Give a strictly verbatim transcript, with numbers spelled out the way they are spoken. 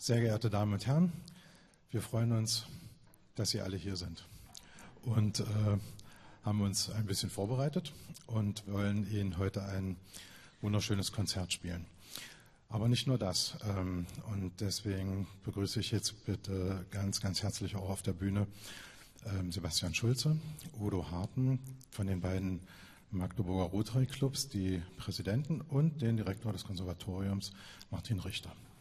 Sehr geehrte Damen und Herren, wir freuen uns, dass Sie alle hier sind und äh, haben uns ein bisschen vorbereitet und wollen Ihnen heute ein wunderschönes Konzert spielen. Aber nicht nur das. Ähm, und deswegen begrüße ich jetzt bitte ganz, ganz herzlich auch auf der Bühne ähm, Sebastian Schulze, Udo Harten von den beiden Magdeburger Rotary Clubs, die Präsidenten, und den Direktor des Konservatoriums, Martin Richter.